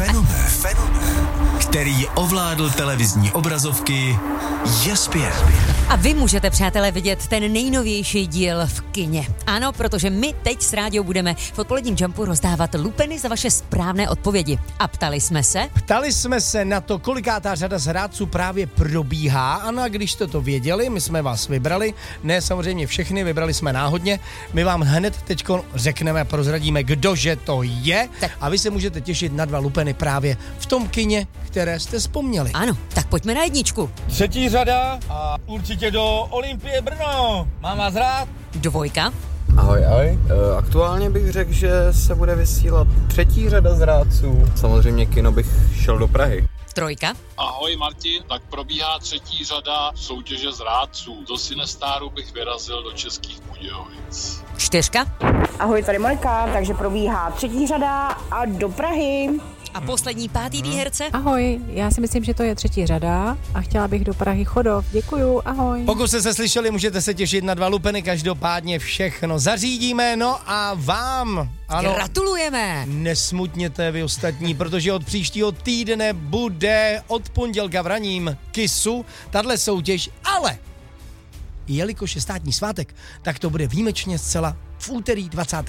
Fenomén, který ovládl televizní obrazovky, je zpět. A vy můžete, přátelé, vidět ten nejnovější díl v kině. Ano, protože my teď s Rádiou budeme v odpoledním Jumpu rozdávat lupeny za vaše správné odpovědi. A ptali jsme se? Ptali jsme se na to, kolikátá řada zrádců právě probíhá. Ano, a když jste to věděli, my jsme vás vybrali. Ne samozřejmě všechny, vybrali jsme náhodně. My vám hned teďko řekneme, prozradíme, kdože to je. Tak. A vy se můžete těšit na 2 lupeny právě v tom kině, které jste vzpomněli. Ano, tak pojďme na jedničku. 3. řada a určitě do Olympie Brno. Mám vás rád? 2. Ahoj. Aktuálně bych řekl, že se bude vysílat 3. řada zrádců. Samozřejmě kino bych šel do Prahy. 3. Ahoj Martin, tak probíhá 3. řada soutěže zrádců. Do Sinestáru bych vyrazil do Českých Budějovic. 4. Ahoj, tady Monika, takže probíhá 3. řada a do Prahy. A poslední 5. výherce? Ahoj, já si myslím, že to je 3. řada a chtěla bych do Prahy Chodov. Děkuju, ahoj. Pokud jste se slyšeli, můžete se těšit na 2 lupeny, každopádně všechno zařídíme, no a vám, ano, Gratulujeme! nesmutněte vy ostatní, protože od příštího týdne bude od pondělka v ranním KISu tahle soutěž, ale jelikož je státní svátek, tak to bude výjimečně zcela v úterý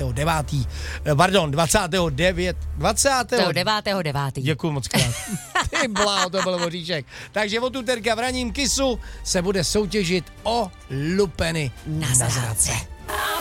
29.9. Děkuju moc krát. Ty bláho, to byl voříšek. Takže od úterka v ranním KISu se bude soutěžit o lupeny Na zrádce.